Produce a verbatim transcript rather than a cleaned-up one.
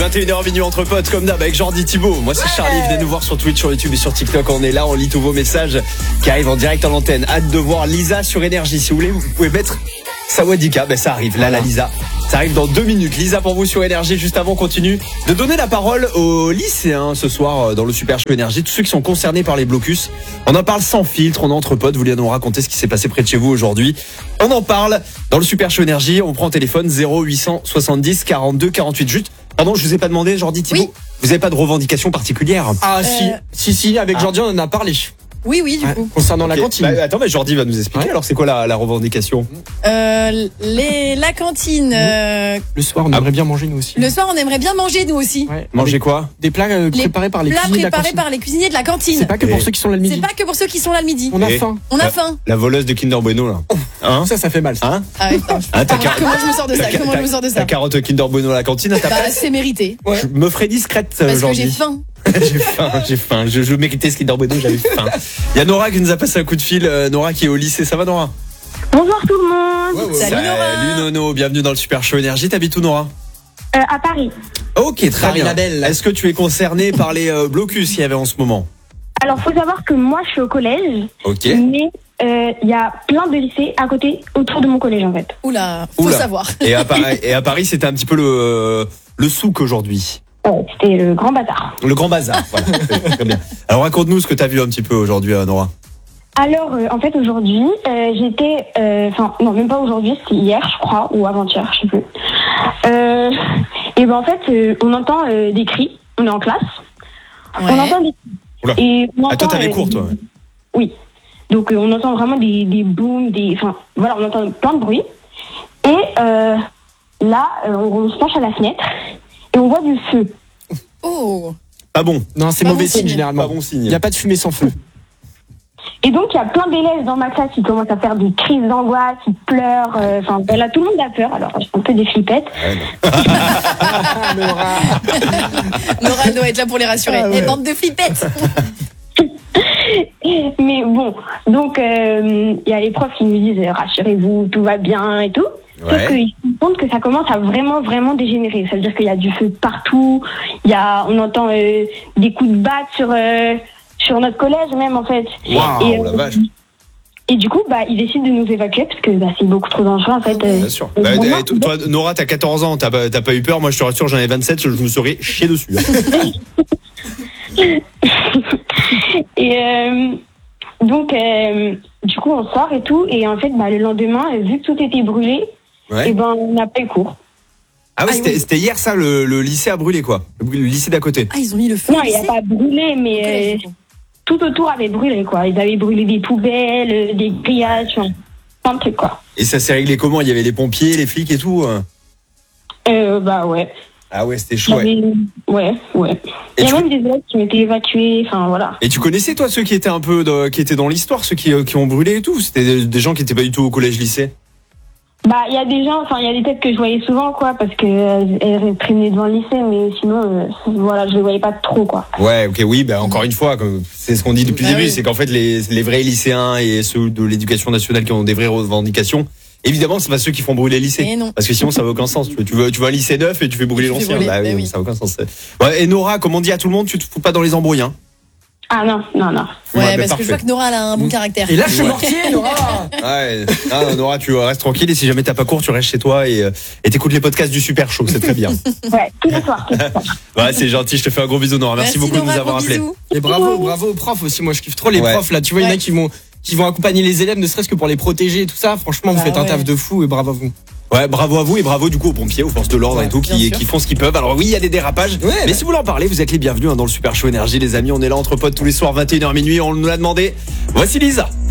vingt et une heures minuit entre potes comme d'hab avec Jordi Thibaut. Moi c'est Charlie, venez nous voir sur Twitch, sur YouTube et sur TikTok. On est là, on lit tous vos messages qui arrivent en direct à l'antenne. Hâte de voir Lisa sur Énergie. Si vous voulez, vous pouvez mettre Sawadika. Ben ça arrive, là la Lisa. Ça arrive dans deux minutes. Lisa pour vous sur Énergie. Juste avant, on continue de donner la parole aux lycéens ce soir dans le Super Show Énergie. Tous ceux qui sont concernés par les blocus. On en parle sans filtre, on est entre potes. Vous voulez nous raconter ce qui s'est passé près de chez vous aujourd'hui? On en parle dans le Super Show Énergie. On prend le téléphone zéro huit cent soixante-dix quarante-deux quarante-huit. Juste, pardon, je vous ai pas demandé, Jordi Thibaut. Oui. Vous avez pas de revendication particulière? Ah Euh... si, si, si, avec ah. Jordi on en a parlé. Oui, oui, du Ouais, coup. concernant Okay. la cantine. Bah, attends, mais Jordi va nous expliquer. Ouais. Alors, c'est quoi la, la revendication? Euh, les, la cantine. Euh, Le soir, on Ah. aimerait bien manger nous aussi. le soir, on aimerait bien manger, nous aussi. Ouais. Manger Des- quoi? Des plats euh, Les préparés par les Plats cuisiniers de la préparés cantine. par les cuisiniers de la cantine. C'est pas que pour Et- ceux qui sont là le midi. C'est pas que pour ceux qui sont là le midi. On a Et- faim. On a La- faim. La voleuse de Kinder Bueno, là. Hein? Ça, ça fait mal. Ça. Hein? Ah ouais, putain, je- Hein, ta car- Comment je me sors de ça ta- Comment ta- je me sors de Ta ça carotte Kinder Bueno à la cantine, à ta Bah, place? c'est mérité. Ouais. Je me ferai discrète Parce aujourd'hui. que j'ai faim. J'ai faim, j'ai faim. Je, je méritais ce Kinder Bueno, j'avais faim. Il y a Nora qui nous a passé un coup de fil. Euh, Nora qui est au lycée. Ça va, Nora? Bonjour tout le monde. Ouais, ouais. Salut, Nora. Salut Nono, bienvenue dans le Super Show Énergie. T'habites où, Nora? Euh, à Paris. Ok, très Paris bien. la belle. Est-ce que tu es concerné par les euh, blocus qu'il y avait en ce moment? Alors, faut savoir que moi, je suis au collège, Ok. mais euh, il y a plein de lycées à côté, autour de mon collège, en fait. Oula, faut Oula. savoir. Et à Paris, et à Paris c'était un petit peu le, le souk aujourd'hui. Ouais, c'était le grand bazar. Le grand bazar. Voilà, très bien. Alors raconte-nous ce que tu as vu un petit peu aujourd'hui, euh, Nora. Alors, euh, en fait, aujourd'hui, euh, j'étais... Enfin, non, même pas aujourd'hui, c'était hier, je crois, ou avant-hier, je sais plus. Euh, et ben en fait, euh, on entend euh, des cris, on est en classe, on Ouais. entend des Oula. Et on Ah, toi, entend, t'avais euh, cours, toi. des- Oui. Donc, euh, on entend vraiment des, des booms, des... Enfin, voilà, on entend plein de bruit. Et euh, là, euh, on, on se penche à la fenêtre et on voit du feu. Oh. Pas bon. Non, c'est Pas mauvais bon signe signe. généralement. Pas bon signe. Il n'y a pas de fumée sans feu. Et donc, il y a plein d'élèves dans ma classe qui commencent à faire des crises d'angoisse, qui pleurent. euh, Enfin, voilà, tout le monde a peur. Alors, un peu des flippettes. Nora doit être là pour les rassurer. Ah ouais. Et bande de flippettes. Mais bon, donc, euh, il y a les profs qui nous disent euh, rassurez-vous, tout va bien et tout. Sauf Ouais. qu'ils se rendent compte que ça commence à vraiment, vraiment dégénérer. Ça veut dire qu'il y a du feu partout. Il y a, on entend euh, des coups de batte sur, euh, sur notre collège même, en fait. Waouh, et, la euh, vache. et du coup, bah, ils décident de nous évacuer parce que bah, c'est beaucoup trop dangereux, en fait. euh. Bien sûr. Euh, Bah, vraiment, eh, toi, Nora, t'as quatorze ans, t'as pas, t'as pas eu peur. Moi, je te rassure, j'en ai vingt-sept, je me serais chié dessus. hein. Et euh, donc, euh, du coup, on sort et tout. Et en fait, bah, le lendemain, euh, vu que tout était brûlé, Ouais. et ben, on n'a pas eu cours. Ah ouais, Ah, c'était, oui. c'était hier ça, le, le lycée a brûlé quoi. Le lycée d'à côté. Ah, ils ont mis le feu. Non, au il n'y a lycée pas brûlé, Au mais collège, euh, du coup. tout autour avait brûlé, quoi. Ils avaient brûlé des poubelles, euh, des grillages, enfin, plein de trucs, quoi. Et ça s'est réglé comment? Il y avait les pompiers, les flics et tout. hein Euh, bah ouais. Ah ouais, c'était chaud. Ouais. J'avais- Ouais, ouais. Et Il y a tu- même des élèves qui m'étaient évacués, enfin voilà. Et tu connaissais toi ceux qui étaient un peu de- qui étaient dans l'histoire, ceux qui, euh, qui ont brûlé et tout? C'était des, des gens qui étaient pas du tout au collège-lycée. Bah, il y a des gens, enfin, il y a des têtes que je voyais souvent, quoi, parce que euh, elles traînaient devant le lycée, mais sinon, euh, voilà, je les voyais pas trop, quoi. Ouais, ok, oui, bah encore une fois, comme- c'est ce qu'on dit depuis Bah le début, oui. c'est qu'en fait les, les vrais lycéens et ceux de l'éducation nationale qui ont des vraies revendications, évidemment, c'est pas ceux qui font brûler le lycée. Mais non. Parce que sinon, ça n'a aucun sens. Tu veux, tu veux, tu veux un lycée neuf et tu fais brûler Tu fais l'ancien. brûler, Bah bah oui, oui. ça n'a aucun sens. Ouais, et Nora, comme on dit à tout le monde, tu te fous pas dans les embrouilles, hein. Ah non, non, non. Ouais, Ouais, bah, parce que je parfait. vois que Nora elle a un bon caractère. Et lâche le Ouais. mortier, Nora. Ouais. Ah, non, Nora, tu restes tranquille et si jamais t'as pas cours, tu restes chez toi et, euh, et t'écoutes les podcasts du Super Show. C'est très bien. Ouais, tous les soirs, tous les soirs. Ouais, c'est gentil. Je te fais un gros bisou, Nora. Merci, beaucoup Nora, de nous avoir gros appelés. bisous. Et bravo, bravo aux profs aussi. Moi, je kiffe trop les Ouais. profs là. Tu vois, il y en a Ouais. qui vont, qui vont accompagner les élèves, ne serait-ce que pour les protéger et tout ça. Franchement, vous Bah faites un ouais. taf de fou et bravo à vous. Ouais, bravo à vous et bravo du coup aux pompiers, aux forces de l'ordre Ouais, et tout bien qui, sûr. qui font ce qu'ils peuvent. Alors oui, il y a des dérapages. Ouais, mais bah. si vous voulez en parler, vous êtes les bienvenus hein, dans le Super Show Énergie, les amis. On est là entre potes tous les soirs, vingt et une heures minuit. On nous l'a demandé. Voici Lisa.